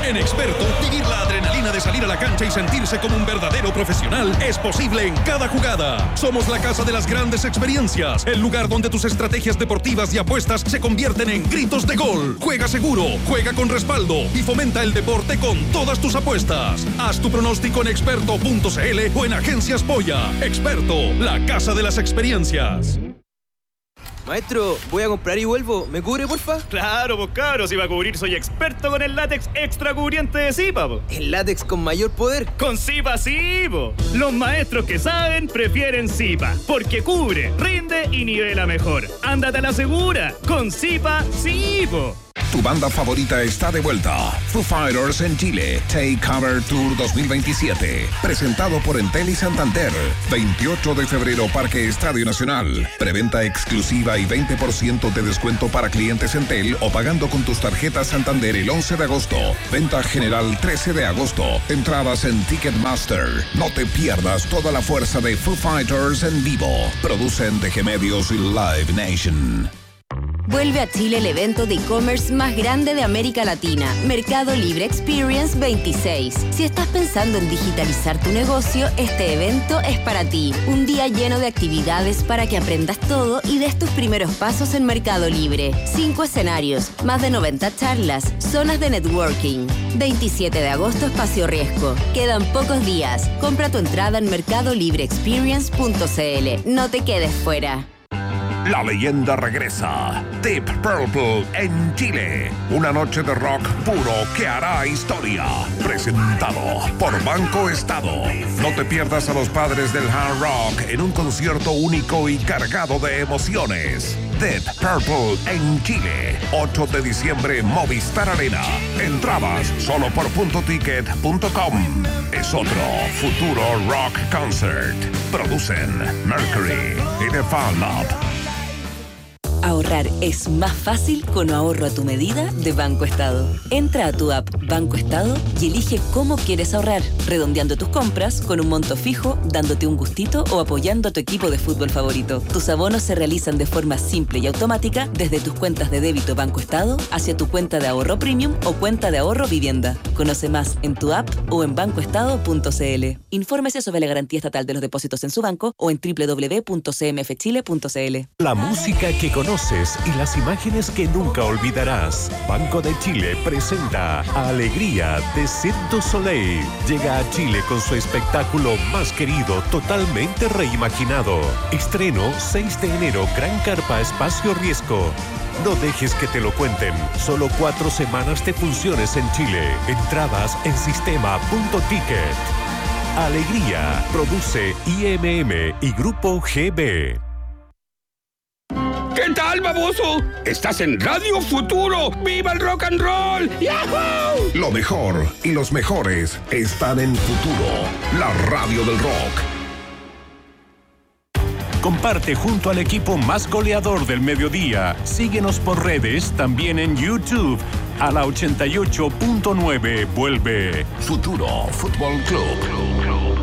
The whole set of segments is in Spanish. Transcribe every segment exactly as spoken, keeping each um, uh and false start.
En Experto, vivir la adrenalina de salir a la cancha y sentirse como un verdadero profesional es posible en cada jugada. Somos la casa de las grandes experiencias, el lugar donde tus estrategias deportivas y apuestas se convierten en gritos de gol. Juega seguro, juega con respaldo y fomenta el deporte con todas tus apuestas. Haz tu pronóstico en experto punto c l o en Agencias Polla. Experto, la casa de las experiencias. Maestro, voy a comprar y vuelvo. ¿Me cubre, porfa? Claro, pues cabros, si va a cubrir soy experto con el látex extra cubriente de Zipa, po. ¿El látex con mayor poder? Con Zipa sí, po. Los maestros que saben prefieren Zipa, porque cubre, rinde y nivela mejor. Ándate a la segura, con Zipa sí, po. Tu banda favorita está de vuelta. Foo Fighters en Chile. Take Cover Tour dos mil veintisiete. Presentado por Entel y Santander. veintiocho de febrero, Parque Estadio Nacional. Preventa exclusiva y veinte por ciento de descuento para clientes Entel o pagando con tus tarjetas Santander el once de agosto. Venta general trece de agosto. Entradas en Ticketmaster. No te pierdas toda la fuerza de Foo Fighters en vivo. Producen D G Medios y Live Nation. Vuelve a Chile el evento de e-commerce más grande de América Latina, Mercado Libre Experience veintiséis. Si estás pensando en digitalizar tu negocio, este evento es para ti. Un día lleno de actividades para que aprendas todo y des tus primeros pasos en Mercado Libre. Cinco escenarios, más de noventa charlas, zonas de networking. veintisiete de agosto, Espacio Riesgo. Quedan pocos días. Compra tu entrada en mercado libre experience punto c l. No te quedes fuera. La leyenda regresa. Deep Purple en Chile. Una noche de rock puro que hará historia. Presentado por Banco Estado. No te pierdas a los padres del hard rock en un concierto único y cargado de emociones. Deep Purple en Chile. ocho de diciembre, Movistar Arena. Entradas solo por punto ticket punto com. Es otro futuro rock concert. Producen Mercury y The Fan Lab. Ahorrar es más fácil con ahorro a tu medida de Banco Estado. Entra a tu app Banco Estado y elige cómo quieres ahorrar, redondeando tus compras con un monto fijo, dándote un gustito o apoyando a tu equipo de fútbol favorito. Tus abonos se realizan de forma simple y automática desde tus cuentas de débito Banco Estado hacia tu cuenta de ahorro premium o cuenta de ahorro vivienda. Conoce más en tu app o en banco estado punto c l. Infórmese sobre la garantía estatal de los depósitos en su banco o en doble u doble u doble u punto c m f chile punto c l. La música que conoces y las imágenes que nunca olvidarás. Banco de Chile presenta Alegría de Cirque du Soleil. Llega a Chile con su espectáculo más querido, totalmente reimaginado. Estreno seis de enero, Gran Carpa, Espacio Riesgo. No dejes que te lo cuenten. Solo cuatro semanas de funciones en Chile. Entradas en sistema punto ticket. Alegría. Produce I M M y Grupo G B. ¿Qué tal, baboso? Estás en Radio Futuro. ¡Viva el rock and roll! ¡Yahoo! Lo mejor y los mejores están en Futuro, la radio del rock. Comparte junto al equipo más goleador del mediodía. Síguenos por redes, también en YouTube. A la ochenta y ocho punto nueve vuelve Futuro Fútbol Club.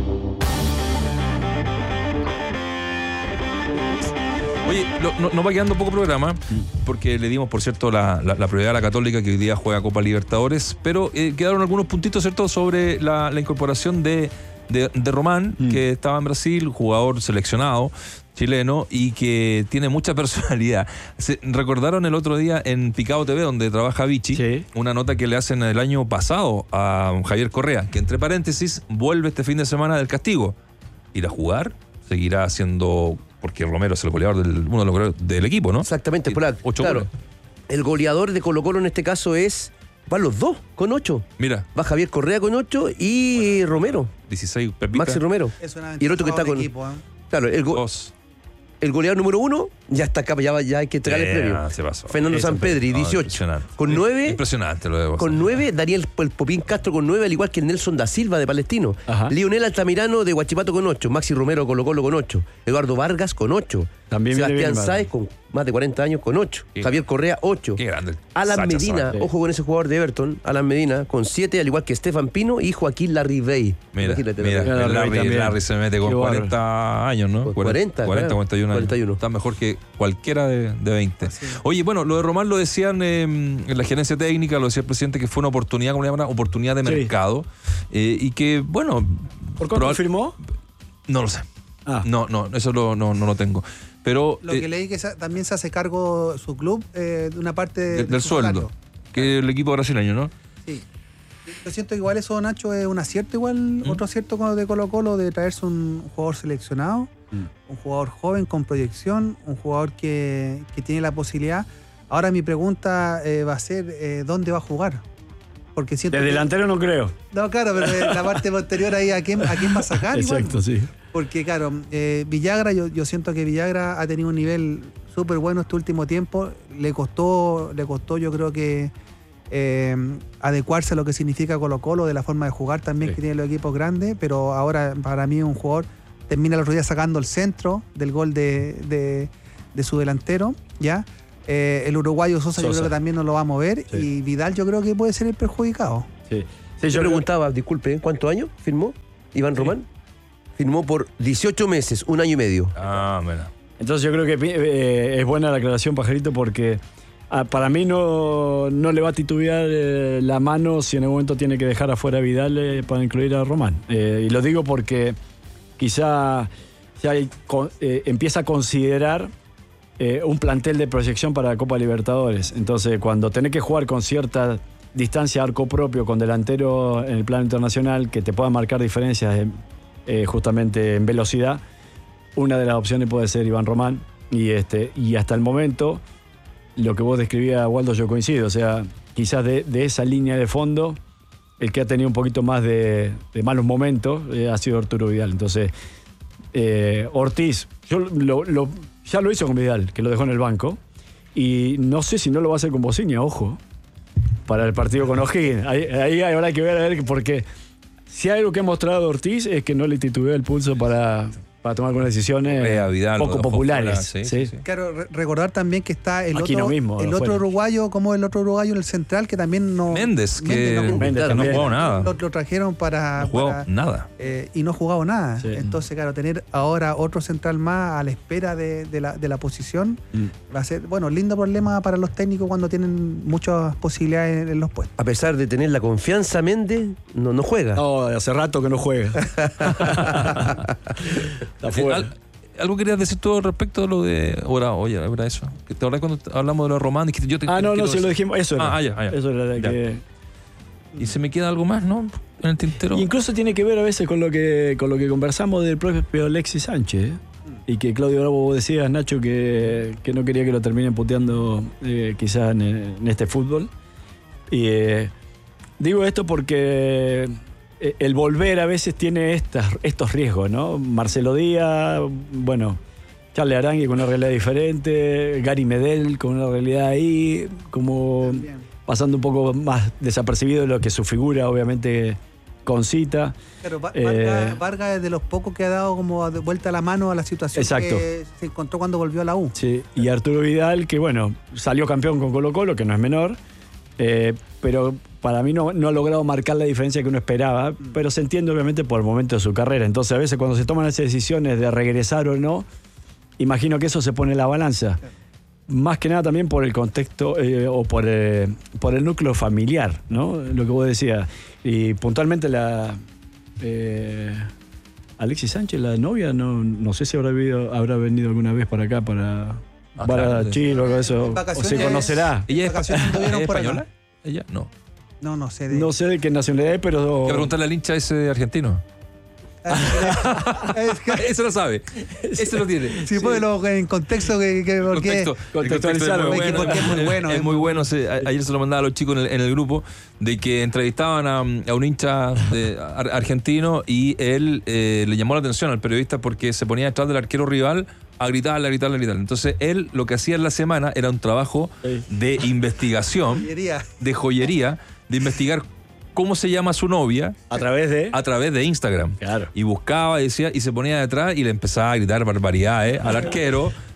Oye, lo, no, no va quedando poco programa, porque le dimos, por cierto, la, la, la prioridad a la Católica, que hoy día juega Copa Libertadores, pero eh, quedaron algunos puntitos, ¿cierto?, sobre la, la incorporación de, de, de Román, mm. que estaba en Brasil, jugador seleccionado chileno y que tiene mucha personalidad. Se, recordaron el otro día en Picado T V, donde trabaja Vichy, sí. una nota que le hacen el año pasado a Javier Correa, que entre paréntesis vuelve este fin de semana del castigo. Ir a jugar, seguirá siendo... porque Romero es el goleador del, uno de los goleadores del equipo, ¿no? Exactamente, por la, ocho claro. goles. El goleador de Colo-Colo en este caso es... Van los dos con ocho. Mira. Va Javier Correa con ocho y bueno, Romero. dieciséis, Pepita. Maxi Romero. Y el otro que está con... Equipo, ¿eh? Claro, el, go... el goleador número uno ya está acá, ya, ya hay que entregar yeah, el premio. Se pasó. Fernando Sampedri, dieciocho. No, con nueve... Impresionante lo de Con nueve, Daniel el Popín Castro con nueve, al igual que Nelson da Silva de Palestino. Ajá. Lionel Altamirano de Huachipato con ocho. Maxi Romero Colo Colo con ocho. Eduardo Vargas con ocho. También Sebastián Sáez con más de cuarenta años, con ocho. Qué, Javier Correa, ocho. Qué grande. Alan Sacha Medina, Zabaleta. ojo con ese jugador de Everton, Alan Medina, con siete, al igual que Stefan Pino y Joaquín Larribey. Mira, Imagínate, mira, ¿no? el Larry, también. Larry se mete con Qué cuarenta bárbaro. años, ¿no? Pues cuarenta, cuarenta, claro. cuarenta y uno años. cuarenta y uno. Está mejor que cualquiera de, de veinte. Oye, bueno, lo de Román lo decían eh, en la gerencia técnica, lo decía el presidente, que fue una oportunidad, como le llaman, oportunidad de Sí. mercado. Eh, y que, bueno... ¿Por cuánto probab- firmó? No lo sé. Ah. No, no, eso lo- no, no lo tengo. Pero Lo eh, que leí que sa- también se hace cargo su club eh, de una parte de- de- de del su sueldo, salario. que el equipo brasileño, ¿no? Sí. Yo siento que igual eso, Nacho, es un acierto igual, otro acierto con- de Colo Colo, de traerse un jugador seleccionado, un jugador joven con proyección, un jugador que, que tiene la posibilidad. Ahora mi pregunta eh, va a ser, eh, ¿dónde va a jugar? Porque siento De que- delantero no creo. No, claro, pero de la parte posterior ahí, ¿a quién, a quién va a sacar? igual? Exacto, sí. Porque, claro, eh, Villagra, yo, yo siento que Villagra ha tenido un nivel súper bueno este último tiempo. Le costó, le costó yo creo que eh, adecuarse a lo que significa Colo Colo, de la forma de jugar también Sí. que tienen los equipos grandes, pero ahora para mí es un jugador, termina el otro día sacando el centro del gol de, de, de su delantero, ¿ya? Eh, el uruguayo Sosa, yo Sosa. creo que también no lo va a mover, Sí. y Vidal yo creo que puede ser el perjudicado. Sí. Sí, yo creo- preguntaba, disculpe, ¿cuántos años firmó Iván Román? Firmó por dieciocho meses, un año y medio. Ah, mira. Entonces yo creo que eh, es buena la aclaración, Pajarito, porque ah, para mí no, no le va a titubear eh, la mano si en algún momento tiene que dejar afuera a Vidal eh, para incluir a Román. Eh, y lo digo porque quizá ya hay con- eh, empieza a considerar eh, un plantel de proyección para la Copa Libertadores. Entonces, cuando tenés que jugar con cierta distancia a arco propio, con delantero en el plano internacional, que te pueda marcar diferencias eh, eh, justamente en velocidad, una de las opciones puede ser Iván Román. Y, este, y hasta el momento, lo que vos describías, Waldo, yo coincido. O sea, quizás de, de esa línea de fondo, el que ha tenido un poquito más de, de malos momentos eh, ha sido Arturo Vidal. Entonces, eh, Ortiz, yo lo, lo- ya lo hizo con Vidal, que lo dejó en el banco. Y no sé si no lo va a hacer con Bociña, ojo, para el partido con O'Higgins. Ahí, ahí habrá que ver, a ver, porque si hay algo que ha mostrado Ortiz es que no le titubea el pulso para, para tomar algunas decisiones Eh, a Vidal lo poco dejó populares. fuera, sí, ¿sí? sí, sí. Claro, re- recordar también que está el Aquino otro, mismo, el afuera. otro uruguayo, como el otro uruguayo en el central, que también no... Méndez, que, Méndez no- Méndez que no también. jugó nada. Lo, lo trajeron para... No jugó para- nada. eh, y no ha jugado nada. Sí. Entonces, claro, tener ahora otro central más a la espera de, de la, de la posición Mm. va a ser, bueno, lindo problema para los técnicos cuando tienen muchas posibilidades en, en los puestos. A pesar de tener la confianza, Méndez no, no juega. No, hace rato que no juega. Está Eh, fuera. al- ¿Algo querías decir tú respecto de lo de. Ahora, oye, era eso. ¿Te acordás cuando hablamos de lo de Román? Dijiste, yo te- Ah, no, quiero no, si decir- lo dijimos. Eso era. Ah, ah, ya, ah, ya. Eso era Ya. que. Y se me queda algo más, ¿no? En el tintero. Y incluso tiene que ver a veces con lo que, con lo que conversamos del propio Alexis Sánchez. ¿eh? Y que Claudio Bravo, vos decías, Nacho, que, que no quería que lo terminen puteando eh, quizás en, en este fútbol. Y eh, digo esto porque eh, el volver a veces tiene estas, estos riesgos, ¿no? Marcelo Díaz, bueno, Charles Arangui con una realidad diferente, Gary Medel con una realidad ahí, como pasando un poco más desapercibido de lo que su figura obviamente concita. Pero Va- Eh, Vargas, Vargas es de los pocos que ha dado como de vuelta la mano a la situación Exacto. que se encontró cuando volvió a la U. Sí, y Arturo Vidal, que bueno, salió campeón con Colo Colo, que no es menor, eh, pero para mí no, no ha logrado marcar la diferencia que uno esperaba, pero se entiende obviamente por el momento de su carrera. Entonces a veces cuando se toman esas decisiones de regresar o no, imagino que eso se pone en la balanza. Más que nada también por el contexto eh, o por, eh, por el núcleo familiar, ¿no? Lo que vos decías. Y puntualmente la... eh, Alexis Sánchez, la novia, no, no sé si habrá venido, habrá venido alguna vez para acá, para, Ah, para claro, sí. Chile o algo de eso. En O vacaciones- se conocerá. ¿Ella es, vacaciones anduvieron ¿es por acá. española? ¿Ella? No. No, no sé. De... No sé de qué nacionalidad es, pero... Hay que preguntarle al hincha ese argentino. Es que- Eso lo sabe. Eso lo tiene. Sí, ponelo en contexto que, que porque Contexto, el contexto es contextualizarlo, muy es que bueno, porque es muy bueno, es es muy muy- bueno. se- a- ayer se lo mandaba a los chicos en el, en el grupo de que entrevistaban a, a un hincha de- ar- argentino y él eh, le llamó la atención al periodista porque se ponía detrás del arquero rival a gritarle, a gritarle, a gritarle. Entonces él lo que hacía en la semana era un trabajo Sí. de investigación, Joyería. de joyería, de investigar cómo se llama su novia A través de... a través de Instagram. Claro. Y buscaba y decía, y se ponía detrás y le empezaba a gritar barbaridades al arquero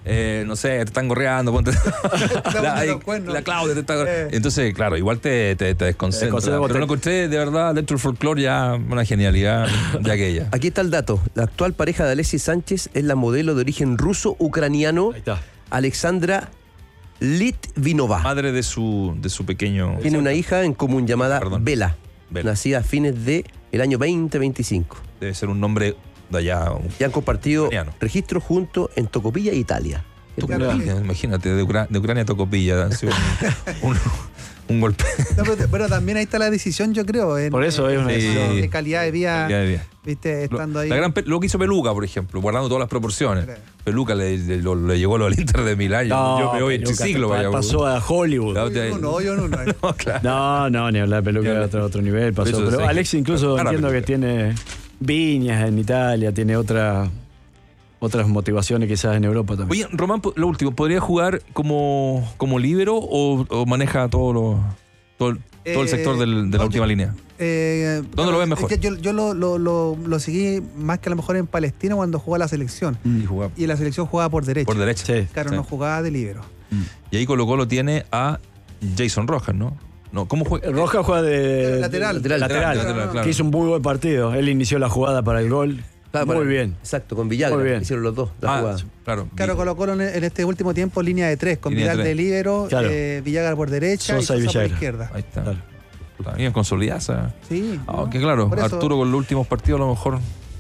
eh, no sé, te están gorreando, ponte. la, ahí, la Claudia te está gorreando. Eh. Entonces, claro, igual te, te, te desconcentra. Te pero lo encontré de verdad dentro del folclore ya una genialidad de aquella. Aquí está el dato. La actual pareja de Alexis Sánchez es la modelo de origen ruso-ucraniano Alexandra Litvinova. Madre de su, de su pequeño... Tiene una hija en común llamada Vela, nacida a fines del año veinte veinticinco. Debe ser un nombre de allá. Y han compartido registros juntos en Tocopilla, Italia. Tocopilla, imagínate, de, Ucra- de Ucrania a Tocopilla. un, un, un golpe. No, pero, pero también ahí está la decisión, yo creo. En, por eso es una en, decisión. De calidad de vida. Calidad de vida. Viste, estando lo, ahí. La gran, lo que hizo Peluca, por ejemplo, guardando todas las proporciones. Claro. Peluca le, le, lo, le llegó lo del Inter de Milán. No, yo me voy en triciclo. Vaya, pasó a Hollywood. No, yo no, yo no. No, claro. no, no, ni hablar. Peluca era otro, otro nivel. Pasó. Eso, pero sí, Alex incluso claro, entiendo que tiene viñas en Italia, tiene otra... otras motivaciones quizás en Europa también. Oye, Román, lo último, ¿podría jugar como, como líbero o, o maneja todo, lo, todo, el, eh, todo el sector del, de la última línea? Eh, ¿Dónde claro, lo ves mejor? Es que yo yo lo, lo, lo, lo seguí más que a lo mejor en Palestina cuando jugaba la selección. Mm. Y, jugaba. y en la selección jugaba por derecha. Por derecha. Sí. Claro, sí. no jugaba de líbero. Mm. Y ahí Colo Colo tiene a Jason Rojas, ¿no? No, ¿cómo juega? Rojas juega de lateral. Lateral, lateral, lateral, lateral claro. Que hizo un muy buen partido. Él inició la jugada para el gol. Claro, muy para, bien. Exacto, con Villagra. Hicieron los dos la ah, jugada. Claro, claro Colo Colo en este último tiempo línea de tres, con línea Vidal de, de líbero, claro. eh, Villagra por derecha Sosa y Sosa y por izquierda. Ahí está. Claro. Está bien consolidada. Sí. Aunque claro, Arturo con los últimos partidos a lo mejor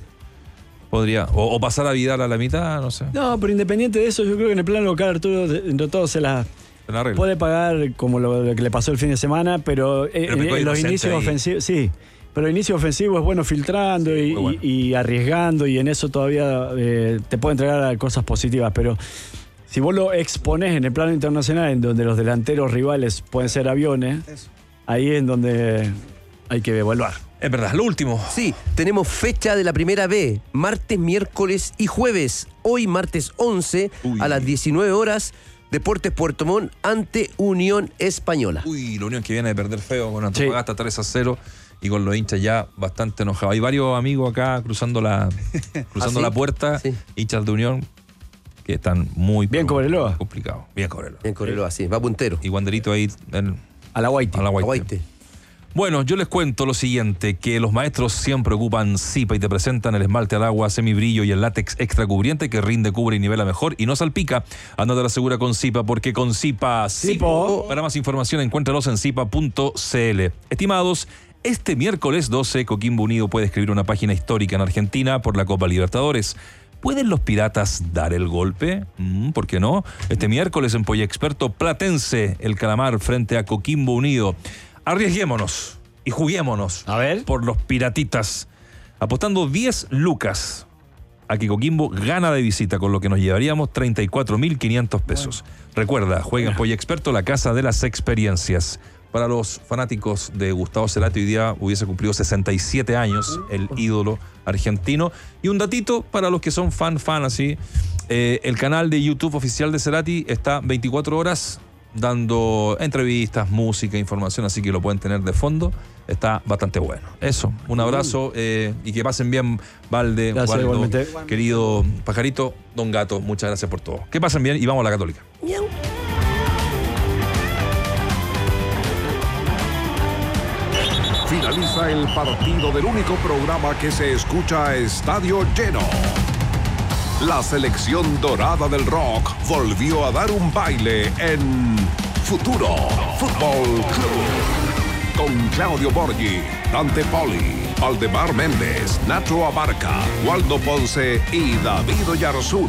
podría. O, o pasar a Vidal a la mitad, no sé. No, pero independiente de eso, yo creo que en el plano local Arturo, entre todos, se la. Puede pagar como lo, lo que le pasó el fin de semana, pero, pero en, en los inicios ofensivos, sí, pero el inicio ofensivo es bueno filtrando sí, y, bueno. Y, y arriesgando, y en eso todavía eh, te puede entregar cosas positivas, pero si vos lo exponés en el plano internacional, en donde los delanteros rivales pueden ser aviones, eso. Ahí es en donde hay que evaluar. Es verdad, lo último. Sí, tenemos fecha de la primera B, martes, miércoles y jueves. Hoy, martes once, Uy. a las diecinueve horas, Deportes Puerto Montt ante Unión Española. Uy, la Unión que viene de perder feo con Antofagasta sí. tres a cero y con los hinchas ya bastante enojados. Hay varios amigos acá cruzando la cruzando ¿Ah, sí? la puerta, sí. hinchas de Unión que están muy bien Cobreloa. Complicados. Bien Cobreloa. Bien Cobreloa, sí, va puntero. Y Wanderito ahí en, a la Guaite. A la Guaite. Guaite. Bueno, yo les cuento lo siguiente, que los maestros siempre ocupan Zipa y te presentan el esmalte al agua, semibrillo y el látex extra cubriente que rinde, cubre y nivela mejor y no salpica. Ándate a la segura con Zipa, porque con Zipa, Zipo. Para más información, encuéntralos en zipa punto c l. Estimados, este miércoles doce, Coquimbo Unido puede escribir una página histórica en Argentina por la Copa Libertadores. ¿Pueden los Piratas dar el golpe? Mm, ¿Por qué no? Este miércoles en Polla Experto, Platense, el Calamar frente a Coquimbo Unido. Arriesguémonos y juguémonos a ver. por los piratitas, apostando diez lucas a que Coquimbo gana de visita, con lo que nos llevaríamos treinta y cuatro mil quinientos pesos. Bueno. Recuerda, juega en Polla Experto, la casa de las experiencias. Para los fanáticos de Gustavo Cerati, hoy día hubiese cumplido sesenta y siete años, el ídolo argentino. Y un datito para los que son fan, fan así, eh, el canal de YouTube oficial de Cerati está veinticuatro horas dando entrevistas, música, información, así que lo pueden tener de fondo. Está bastante bueno. Eso, un abrazo eh, y que pasen bien, Valde, gracias, Waldo, igualmente. Querido Pajarito, Don Gato, muchas gracias por todo. Que pasen bien y vamos a la Católica. Miau. Finaliza el partido del único programa que se escucha a estadio lleno. La selección dorada del rock volvió a dar un baile en Futuro Fútbol Club. Con Claudio Borghi, Dante Poli, Valdemar Méndez, Nacho Abarca, Waldo Ponce y David Oyarzún.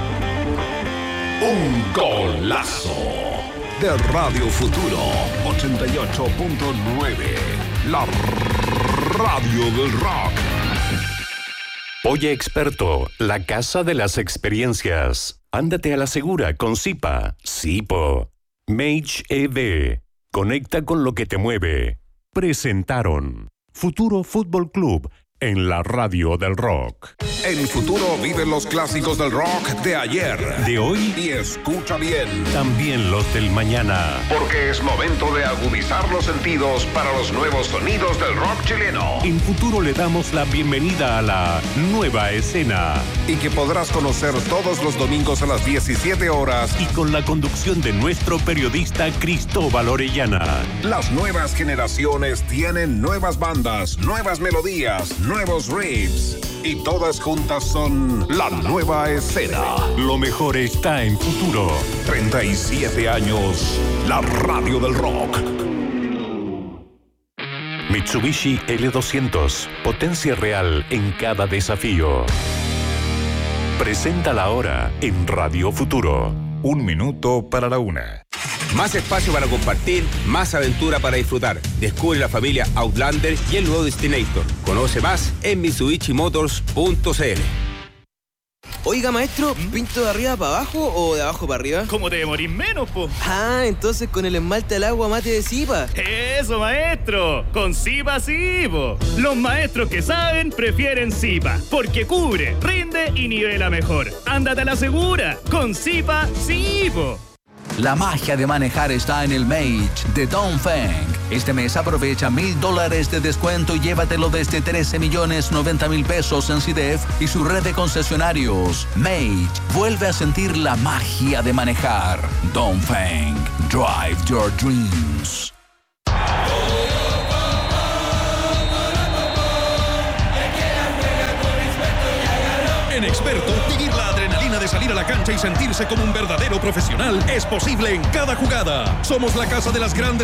Un golazo de Radio Futuro ochenta y ocho punto nueve. La radio del rock. Polla Experto, la casa de las experiencias. Ándate a la segura con Zipa. Zipo. Mage E D. Conecta con lo que te mueve. Presentaron Futuro Fútbol Club, en la radio del rock. En Futuro viven los clásicos del rock de ayer, de hoy y escucha bien, también los del mañana. Porque es momento de agudizar los sentidos para los nuevos sonidos del rock chileno. En Futuro le damos la bienvenida a la nueva escena. Y que podrás conocer todos los domingos a las diecisiete horas. Y con la conducción de nuestro periodista Cristóbal Orellana. Las nuevas generaciones tienen nuevas bandas, nuevas melodías, nuevos riffs. Y todas juntas son la nueva escena. Lo mejor está en Futuro. treinta y siete años, la radio del rock. Mitsubishi L doscientos, potencia real en cada desafío. Presenta la hora en Radio Futuro. Un minuto para la una. Más espacio para compartir, más aventura para disfrutar. Descubre la familia Outlander y el nuevo Destinator. Conoce más en mitsubishi motors punto c l. Oiga, maestro, ¿pinto de arriba para abajo o de abajo para arriba? ¿Cómo te demorís menos, po? Ah, entonces con el esmalte al agua mate de Zipa. ¡Eso, maestro! Con Zipa sí, po. Los maestros que saben prefieren Zipa, porque cubre, rinde y nivela mejor. ¡Ándate a la segura! Con Zipa sí, po. La magia de manejar está en el Mage de Dongfeng. Este mes aprovecha mil dólares de descuento y llévatelo desde trece millones noventa mil pesos en C D F y su red de concesionarios. Mage vuelve a sentir la magia de manejar. Dongfeng, drive your dreams. En Experto, vivir la adrenalina de salir a la cancha y sentirse como un verdadero profesional es posible en cada jugada. Somos la casa de las grandes